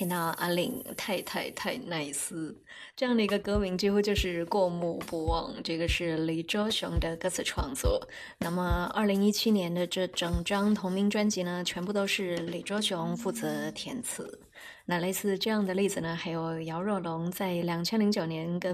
天呐，阿令太 nice，这样的一个歌名几乎就是过目不忘。这个是李周雄的歌词创作。那么2017年的这整张同名专辑呢，全部都是李周雄负责填词。那类似这样的例子呢，还有姚若龙在2009年跟